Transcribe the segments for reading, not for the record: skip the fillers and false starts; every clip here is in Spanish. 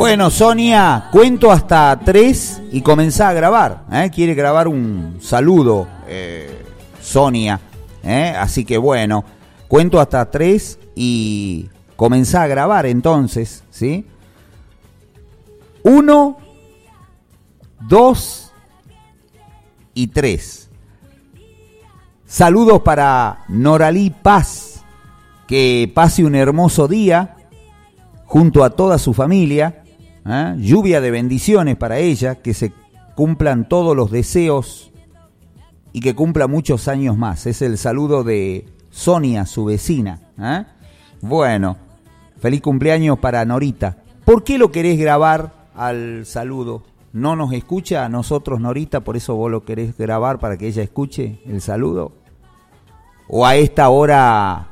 Bueno, Sonia, cuento hasta 3 y comenzá a grabar. Quiere grabar un saludo, Sonia. Así que bueno, cuento hasta 3 y comenzá a grabar entonces, ¿sí? 1, 2 y 3. Saludos para Noralí Paz, que pase un hermoso día junto a toda su familia, lluvia de bendiciones para ella, que se cumplan todos los deseos y que cumpla muchos años más. Es el saludo de Sonia, su vecina. Bueno, feliz cumpleaños para Norita. ¿Por qué lo querés grabar al saludo? ¿No nos escucha a nosotros, Norita, por eso vos lo querés grabar para que ella escuche el saludo? ¿O a esta hora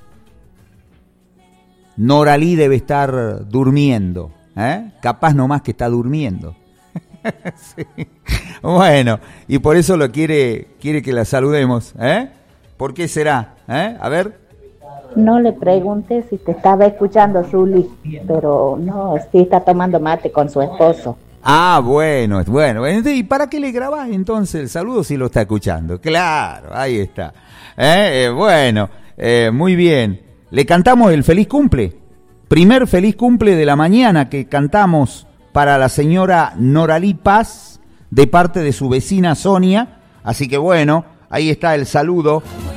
Noralí debe estar durmiendo? Capaz nomás que está durmiendo. Sí. Bueno, y por eso lo quiere que la saludemos. ¿Por qué será? A ver. No le pregunté si te estaba escuchando, Zuli, pero no, sí está tomando mate con su esposo. Ah, bueno. ¿Y para qué le grabás entonces el saludo si lo está escuchando? Claro, ahí está. Bueno, muy bien. Le cantamos el feliz cumple. Primer feliz cumple de la mañana que cantamos para la señora Noralí Paz de parte de su vecina Sonia. Así que bueno, ahí está el saludo.